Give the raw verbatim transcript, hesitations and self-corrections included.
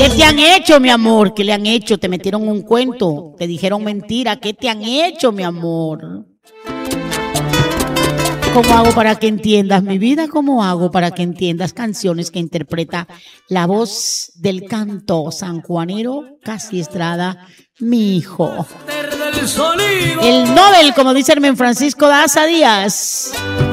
¿Qué te han hecho, mi amor? ¿Qué le han hecho? Te metieron un cuento, te dijeron mentira. ¿Qué te han hecho, mi amor? ¿Cómo hago para que entiendas mi vida? ¿Cómo hago para que entiendas canciones que interpreta la voz del canto sanjuanero Casi Estrada, mi hijo? El Nobel, como dice Hermen Francisco Daza Díaz.